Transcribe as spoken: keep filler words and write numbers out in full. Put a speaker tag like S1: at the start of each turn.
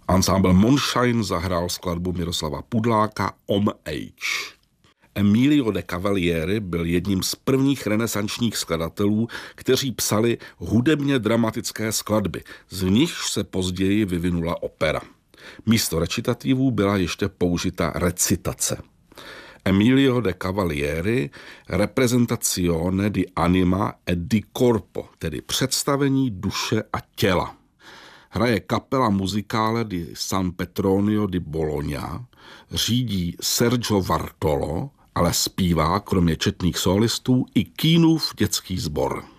S1: Ensemble Monshine zahrál skladbu Miroslava Pudláka Om Age. Emilio de Cavalieri byl jedním z prvních renesančních skladatelů, kteří psali hudebně dramatické skladby, z nichž se později vyvinula opera. Místo recitativů byla ještě použita recitace. Emilio de Cavalieri Representazione di anima e di corpo, tedy představení duše a těla. Hraje Capella Musicale di San Petronio di Bologna, řídí Sergio Vartolo, ale zpívá kromě četných solistů i Keenův dětský sbor.